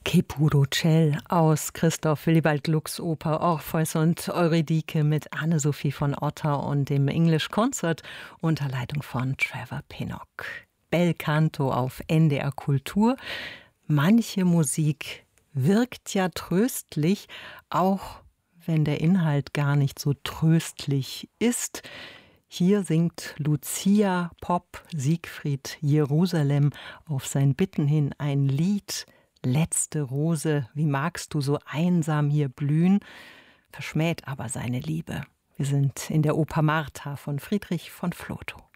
Che puro ciel aus Christoph Willibald Glucks Oper Orpheus und Eurydike mit Anne-Sophie von Otter und dem English Concert unter Leitung von Trevor Pinnock. Bel Canto auf NDR Kultur. Manche Musik wirkt ja tröstlich, auch wenn der Inhalt gar nicht so tröstlich ist. Hier singt Lucia Popp Siegfried Jerusalem auf sein Bitten hin ein Lied. Letzte Rose, wie magst du so einsam hier blühen, verschmäht aber seine Liebe. Wir sind in der Oper Martha von Friedrich von Flotow.